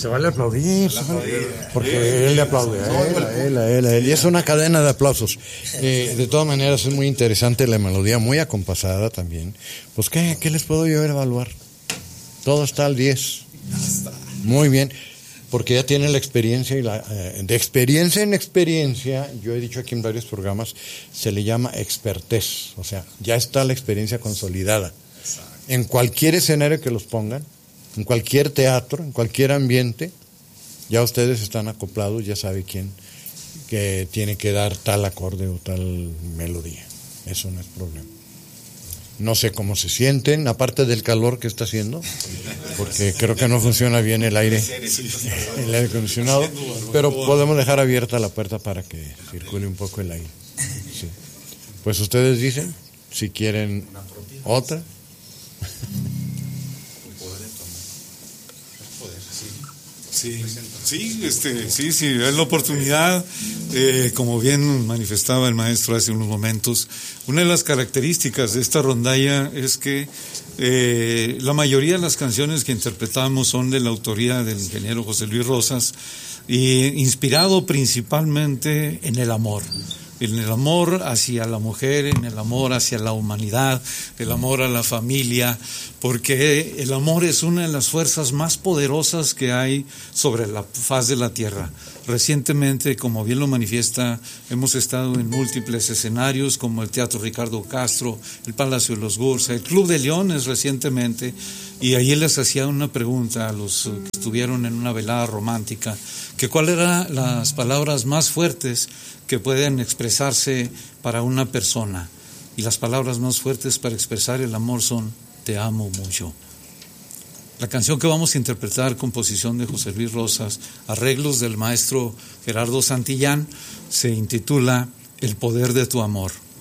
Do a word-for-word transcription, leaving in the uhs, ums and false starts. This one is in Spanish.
Se vale aplaudir, se vale, porque él le aplaude a él, a él, a él, a él, y es una cadena de aplausos. Eh, de todas maneras es muy interesante la melodía, muy acompasada también. Pues ¿qué, qué les puedo yo evaluar? Todo está al diez. Muy bien, porque ya tiene la experiencia y la eh, de experiencia en experiencia, yo he dicho aquí en varios programas, se le llama expertez, o sea, ya está la experiencia consolidada. En cualquier escenario que los pongan, en cualquier teatro, en cualquier ambiente, ya ustedes están acoplados, ya sabe quién que tiene que dar tal acorde o tal melodía. Eso no es problema. No sé cómo se sienten, aparte del calor que está haciendo, porque creo que no funciona bien el aire, el aire acondicionado, pero podemos dejar abierta la puerta para que circule un poco el aire. Sí. Pues ustedes dicen, si quieren otra. Sí, sí, este, sí, sí, es la oportunidad, eh, como bien manifestaba el maestro hace unos momentos, una de las características de esta rondalla es que eh, la mayoría de las canciones que interpretamos son de la autoría del ingeniero José Luis Rosas, y inspirado principalmente en el amor. En el amor hacia la mujer, en el amor hacia la humanidad, el amor a la familia, porque el amor es una de las fuerzas más poderosas que hay sobre la faz de la tierra. Recientemente, como bien lo manifiesta, hemos estado en múltiples escenarios como el Teatro Ricardo Castro, el Palacio de los Gursa, el Club de Leones recientemente, y ahí les hacía una pregunta a los que estuvieron en una velada romántica, que cuáles eran las palabras más fuertes que pueden expresarse para una persona, y las palabras más fuertes para expresar el amor son te amo mucho. La canción que vamos a interpretar, composición de José Luis Rosas, arreglos del maestro Gerardo Santillán, se intitula El poder de tu amor.